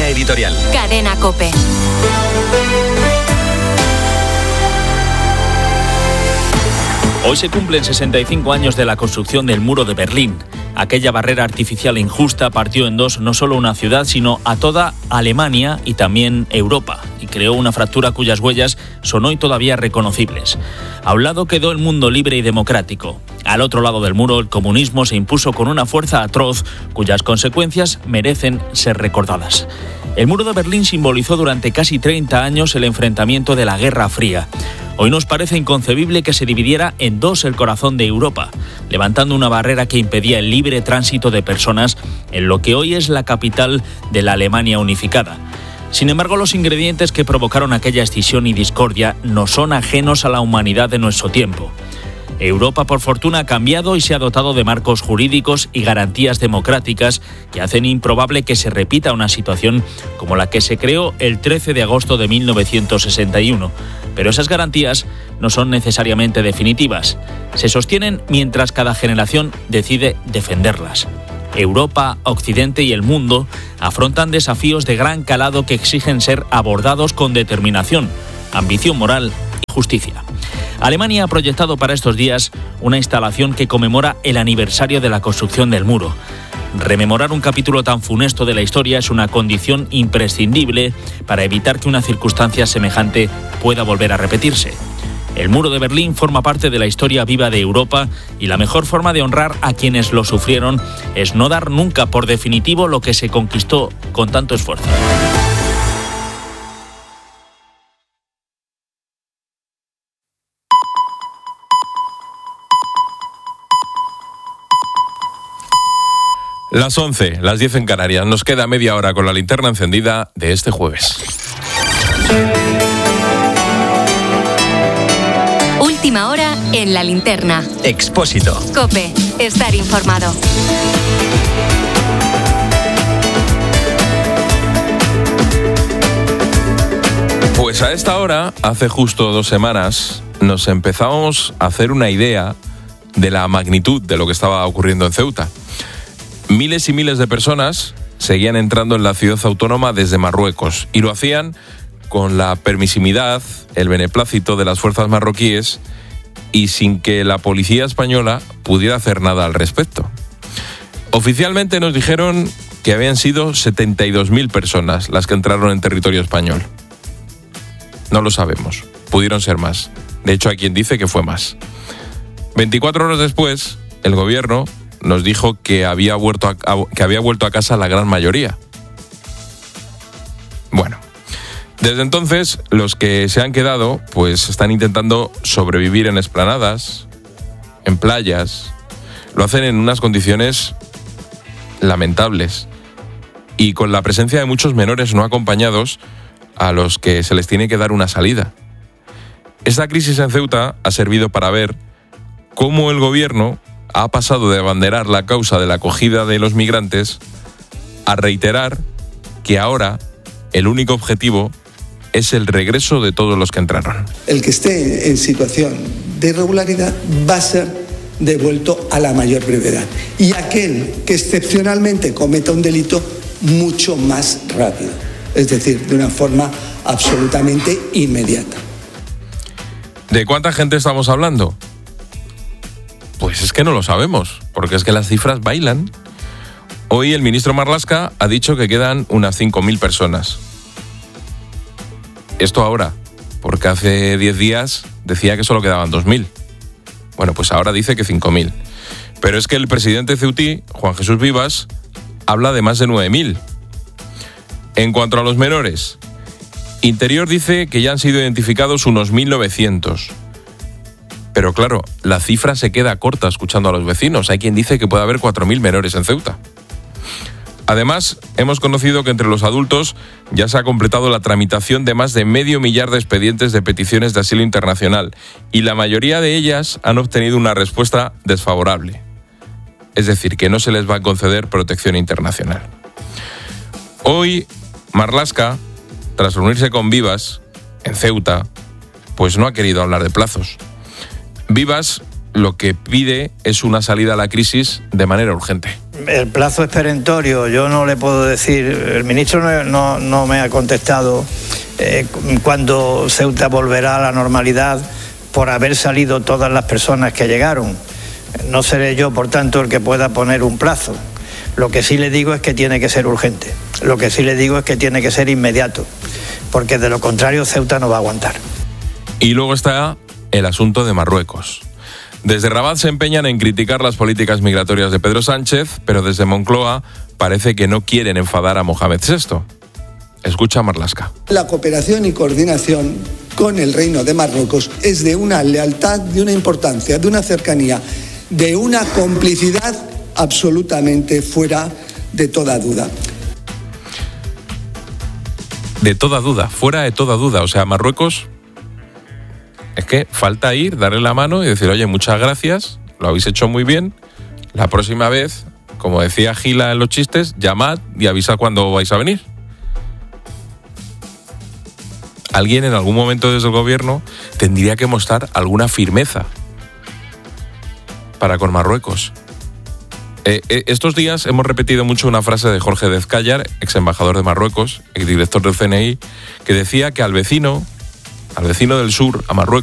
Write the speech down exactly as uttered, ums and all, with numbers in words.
editorial. Cadena COPE. Hoy se cumplen sesenta y cinco años de la construcción del muro de Berlín. Aquella barrera artificial e injusta partió en dos no solo una ciudad, sino a toda Alemania y también Europa, y creó una fractura cuyas huellas son hoy todavía reconocibles. A un lado quedó el mundo libre y democrático. Al otro lado del muro, el comunismo se impuso con una fuerza atroz, cuyas consecuencias merecen ser recordadas. El muro de Berlín simbolizó durante casi treinta años el enfrentamiento de la Guerra Fría. Hoy nos parece inconcebible que se dividiera en dos el corazón de Europa, levantando una barrera que impedía el libre tránsito de personas en lo que hoy es la capital de la Alemania unificada. Sin embargo, los ingredientes que provocaron aquella escisión y discordia no son ajenos a la humanidad de nuestro tiempo. Europa, por fortuna, ha cambiado y se ha dotado de marcos jurídicos y garantías democráticas que hacen improbable que se repita una situación como la que se creó el trece de agosto de mil novecientos sesenta y uno. Pero esas garantías no son necesariamente definitivas. Se sostienen mientras cada generación decide defenderlas. Europa, Occidente y el mundo afrontan desafíos de gran calado que exigen ser abordados con determinación, ambición moral y justicia. Alemania ha proyectado para estos días una instalación que conmemora el aniversario de la construcción del muro. Rememorar un capítulo tan funesto de la historia es una condición imprescindible para evitar que una circunstancia semejante pueda volver a repetirse. El muro de Berlín forma parte de la historia viva de Europa y la mejor forma de honrar a quienes lo sufrieron es no dar nunca por definitivo lo que se conquistó con tanto esfuerzo. Las once, las diez en Canarias. Nos queda media hora con la linterna encendida de este jueves. Última hora en la linterna. Expósito. COPE. Estar informado. Pues a esta hora, hace justo dos semanas, nos empezamos a hacer una idea de la magnitud de lo que estaba ocurriendo en Ceuta. Miles y miles de personas seguían entrando en la ciudad autónoma desde Marruecos y lo hacían con la permisividad, el beneplácito de las fuerzas marroquíes y sin que la policía española pudiera hacer nada al respecto. Oficialmente nos dijeron que habían sido setenta y dos mil personas las que entraron en territorio español. No lo sabemos, pudieron ser más. De hecho, hay quien dice que fue más. veinticuatro horas después, el gobierno nos dijo que había vuelto a, que había vuelto a casa la gran mayoría. Bueno, desde entonces los que se han quedado pues están intentando sobrevivir en explanadas, en playas. Lo hacen en unas condiciones lamentables y con la presencia de muchos menores no acompañados a los que se les tiene que dar una salida. Esta crisis en Ceuta ha servido para ver cómo el gobierno ha pasado de abanderar la causa de la acogida de los migrantes a reiterar que ahora el único objetivo es el regreso de todos los que entraron. El que esté en situación de irregularidad va a ser devuelto a la mayor brevedad. Y aquel que excepcionalmente cometa un delito, mucho más rápido. Es decir, de una forma absolutamente inmediata. ¿De cuánta gente estamos hablando? Pues es que no lo sabemos, porque es que las cifras bailan. Hoy el ministro Marlaska ha dicho que quedan unas cinco mil personas. Esto ahora, porque hace diez días decía que solo quedaban dos mil. Bueno, pues ahora dice que cinco mil. Pero es que el presidente ceutí, Juan Jesús Vivas, habla de más de nueve mil. En cuanto a los menores, Interior dice que ya han sido identificados unos mil novecientos. Pero claro, la cifra se queda corta escuchando a los vecinos. Hay quien dice que puede haber cuatro mil menores en Ceuta. Además, hemos conocido que entre los adultos ya se ha completado la tramitación de más de medio millar de expedientes de peticiones de asilo internacional y la mayoría de ellas han obtenido una respuesta desfavorable. Es decir, que no se les va a conceder protección internacional. Hoy, Marlaska, tras reunirse con Vivas en Ceuta, pues no ha querido hablar de plazos. Vivas lo que pide es una salida a la crisis de manera urgente. el plazo es perentorio. Yo no le puedo decir, el ministro no, no, no me ha contestado eh, cuándo Ceuta volverá a la normalidad por haber salido todas las personas que llegaron. No seré yo, por tanto, el que pueda poner un plazo. Lo que sí le digo es que tiene que ser urgente. Lo que sí le digo es que tiene que ser inmediato, porque de lo contrario Ceuta no va a aguantar. Y luego está el asunto de Marruecos. Desde Rabat se empeñan en criticar las políticas migratorias de Pedro Sánchez, pero desde Moncloa parece que no quieren enfadar a Mohamed sexto. Escucha a Marlaska. La cooperación y coordinación con el Reino de Marruecos es de una lealtad, de una importancia, de una cercanía, de una complicidad absolutamente fuera de toda duda. De toda duda, fuera de toda duda. O sea, Marruecos, es que falta ir, darle la mano y decir, oye, muchas gracias, lo habéis hecho muy bien. La próxima vez, como decía Gila en los chistes, llamad y avisad cuándo vais a venir. Alguien en algún momento desde el gobierno tendría que mostrar alguna firmeza para con Marruecos. Eh, eh, estos días hemos repetido mucho una frase de Jorge Dezcayar, ex embajador de Marruecos, ex director del C N I, que decía que al vecino, al vecino del sur, a Marruecos,